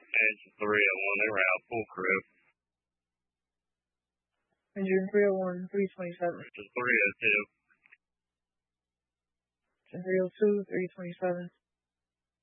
Engine 301, they were out full crew. Engine 301, 327. Engine 302. Engine 302, 327.